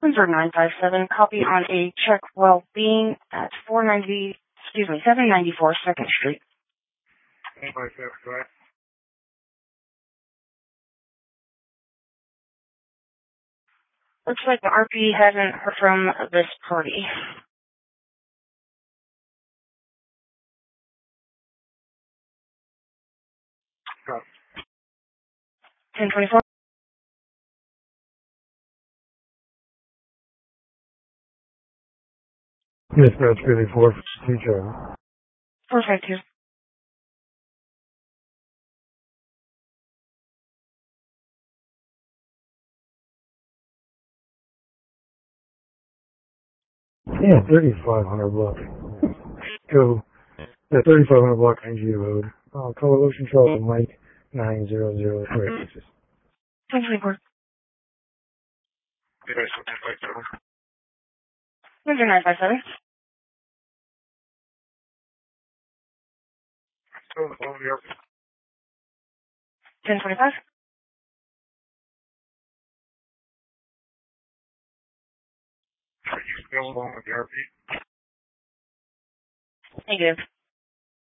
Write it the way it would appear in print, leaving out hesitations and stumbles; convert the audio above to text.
Windsor 957, copy on a check well-being at 794 2nd Street. 957, correct. Looks like the RP hasn't heard from this party. Got 1024. Dispatch 54, teacher. 452. Yeah, 3500 block. Go. The 3500 block NG Road. Color Ocean Charles Mike 900 1024. Windsor 957. 1025. Are you still along with the RP? Negative.